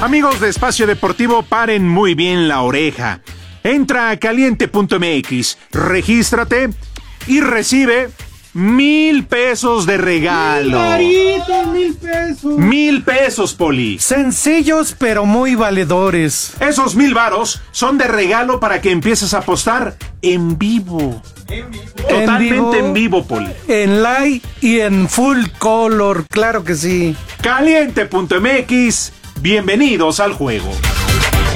Amigos de Espacio Deportivo, paren muy bien la oreja. Entra a caliente.mx, regístrate y recibe 1,000 pesos de regalo. ¡1,000 pesos! 1,000 pesos, Poli. Sencillos pero muy valedores. Esos 1,000 varos son de regalo para que empieces a apostar en vivo. Totalmente en vivo, Poli. En live y en full color, claro que sí. Caliente.mx, bienvenidos al juego.